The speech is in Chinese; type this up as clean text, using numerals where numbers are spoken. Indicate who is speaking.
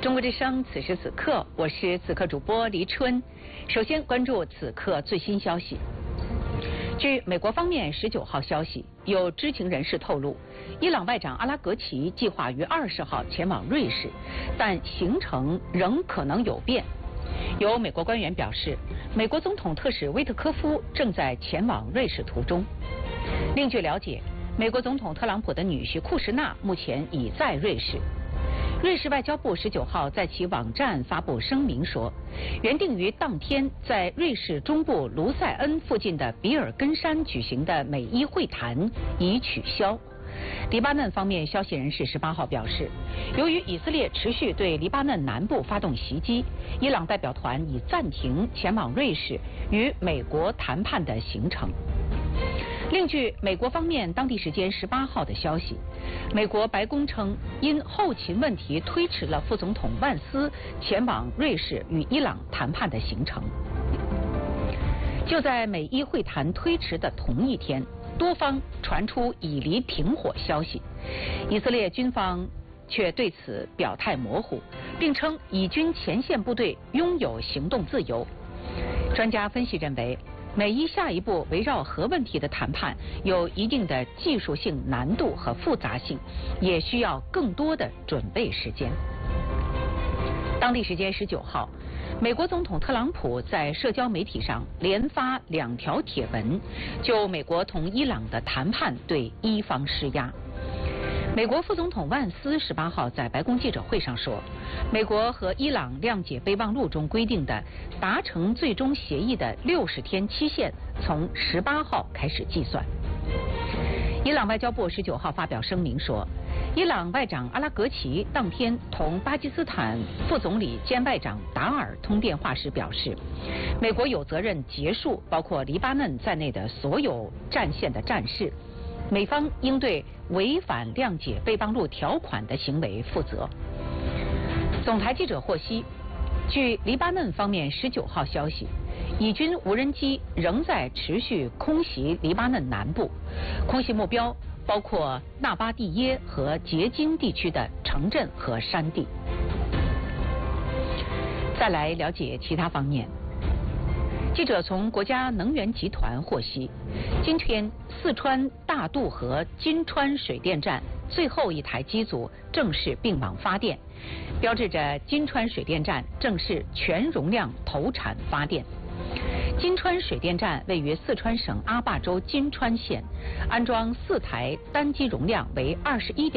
Speaker 1: 中国之声，此时此刻，我是此刻主播黎春。首先关注此刻最新消息。据美国方面19号消息，有知情人士透露，伊朗外长阿拉格齐计划于20号前往瑞士，但行程仍可能有变。有美国官员表示，美国总统特使威特科夫正在前往瑞士途中。另据了解，美国总统特朗普的女婿库什纳目前已在瑞士。瑞士外交部19号在其网站发布声明说，原定于当天在瑞士中部卢塞恩附近的比尔根山举行的美伊会谈已取消。黎巴嫩方面消息人士18号表示，由于以色列持续对黎巴嫩南部发动袭击，伊朗代表团已暂停前往瑞士与美国谈判的行程。另据美国方面当地时间18号的消息，美国白宫称因后勤问题推迟了副总统万斯前往瑞士与伊朗谈判的行程。就在美伊会谈推迟的同一天，多方传出以黎停火消息，以色列军方却对此表态模糊，并称以军前线部队拥有行动自由。专家分析认为，美伊下一步围绕核问题的谈判有一定的技术性难度和复杂性，也需要更多的准备时间。当地时间19号，美国总统特朗普在社交媒体上连发2条帖文，就美国同伊朗的谈判对伊方施压。美国副总统万斯18号在白宫记者会上说，美国和伊朗谅解备忘录中规定的达成最终协议的60天期限从18号开始计算。伊朗外交部19号发表声明说，伊朗外长阿拉格齐当天同巴基斯坦副总理兼外长达尔通电话时表示，美国有责任结束包括黎巴嫩在内的所有战线的战事，美方应对违反谅解备忘录条款的行为负责。总台记者获悉，据黎巴嫩方面19号消息，以军无人机仍在持续空袭黎巴嫩南部，空袭目标包括纳巴蒂耶和杰金地区的城镇和山地。再来了解其他方面。记者从国家能源集团获悉，今天四川大渡河金川水电站最后一台机组正式并网发电，标志着金川水电站正式全容量投产发电。金川水电站位于四川省阿坝州金川县，安装4台单机容量为21.5